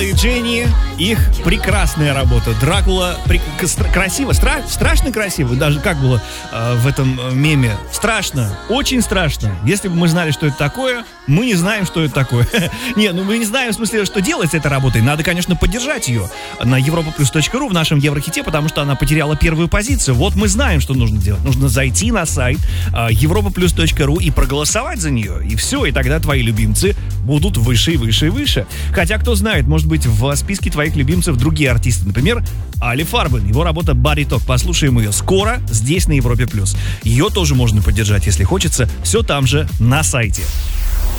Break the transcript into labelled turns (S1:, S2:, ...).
S1: и Дженни, их прекрасная работа. Дракула красиво, страшно красиво. Даже как было в этом меме. Страшно, очень страшно. Если бы мы знали, что это такое, мы не знаем, что это такое. Не, ну мы не знаем, в смысле, что делать с этой работой. Надо, конечно, поддержать ее на europaplus.ru в нашем Еврохите, потому что она потеряла первую позицию. Вот мы знаем, что нужно делать. Нужно зайти на сайт europaplus.ru и проголосовать за нее. И все, и тогда твои любимцы будут выше и выше и выше. Хотя, кто знает, может быть, в списке твоих любимцев другие артисты. Например, Али Фарбен. Его работа Body Talk. Послушаем ее скоро здесь, на Европе+. Ее тоже можно поддержать, если хочется. Все там же, на сайте.